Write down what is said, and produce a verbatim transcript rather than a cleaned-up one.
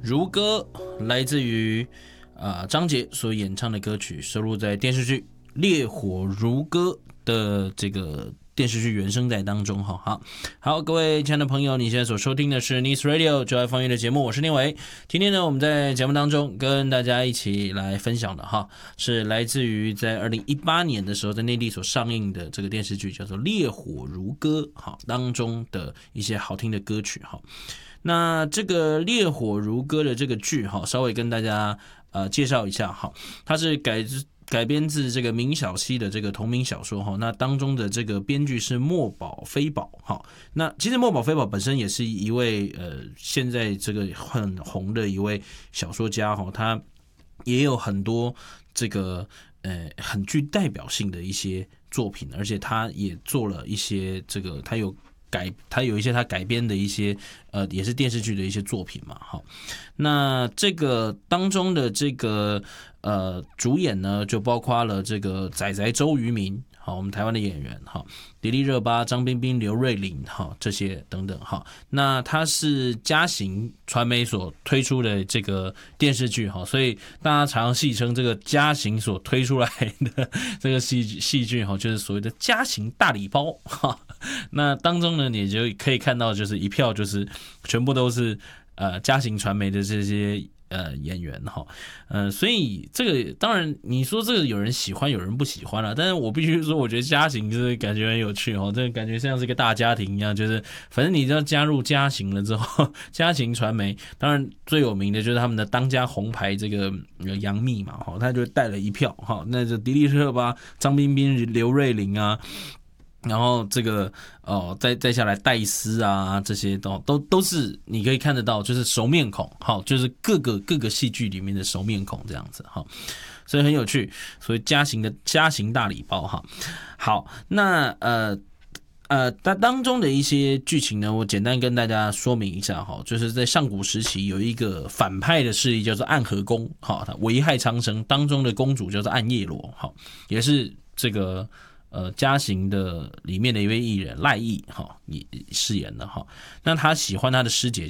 如歌》，来自于啊张杰所演唱的歌曲，收录在电视剧《烈火如歌》的这个电视剧原声带当中。好，好，各位亲爱的朋友，你现在所收听的是 Nice Radio 就爱放乐的节目，我是念伟。今天呢，我们在节目当中跟大家一起来分享的哈，是来自于在二零一八年的时候在内地所上映的这个电视剧叫做《烈火如歌》哈当中的一些好听的歌曲哈。那这个《烈火如歌》的这个剧哈，稍微跟大家呃介绍一下哈，它是改自。改编自这个明晓溪的这个同名小说哈，那当中的这个编剧是墨宝非宝哈。那其实墨宝非宝本身也是一位呃现在这个很红的一位小说家哈，他也有很多这个呃很具代表性的一些作品，而且他也做了一些这个他有。改他有一些他改编的一些呃也是电视剧的一些作品嘛，好，那这个当中的这个呃主演呢，就包括了这个仔仔周渝民，好，我们台湾的演员哈，迪丽热巴、张彬彬、刘瑞麟哈这些等等哈，那它是嘉行传媒所推出的这个电视剧哈，所以大家常常戏称这个嘉行所推出来的这个戏戏剧哈，就是所谓的嘉行大礼包哈。那当中呢，你就可以看到，就是一票就是全部都是呃嘉行传媒的这些呃演员哈，呃，所以这个当然你说这个有人喜欢，有人不喜欢了，但是我必须说，我觉得嘉行就是感觉很有趣哦，这个感觉像是一个大家庭一样，就是反正你只要加入嘉行了之后，嘉行传媒当然最有名的就是他们的当家红牌这个杨幂嘛，哈，他就带了一票哈，那就迪丽热巴、张彬彬、刘瑞麟啊。然后这个哦，再再下来戴斯啊，这些都都都是你可以看得到，就是熟面孔，好，就是各个各个戏剧里面的熟面孔这样子，好，所以很有趣，所以嘉行的嘉行大礼包哈。好，那呃呃，当当中的一些剧情呢，我简单跟大家说明一下哈，就是在上古时期有一个反派的势力叫做暗河宫，好，他危害苍生，当中的公主叫做暗夜罗，好，也是这个。呃，嘉行的里面的一位艺人赖艺哈，也饰演的哈。那他喜欢他的师姐